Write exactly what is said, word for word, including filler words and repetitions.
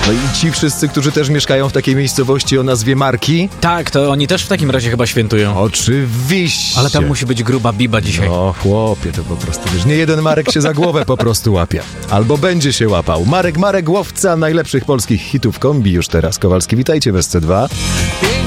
No i ci wszyscy, którzy też mieszkają w takiej miejscowości o nazwie Marki? Tak, to oni też w takim razie chyba świętują. Oczywiście. Ale tam musi być gruba biba dzisiaj. O chłopie, to po prostu, wiesz, nie jeden Marek się za głowę po prostu łapie. Albo będzie się łapał. Marek, Marek, łowca najlepszych polskich hitów kombi już teraz. Kowalski, witajcie w S C dwa.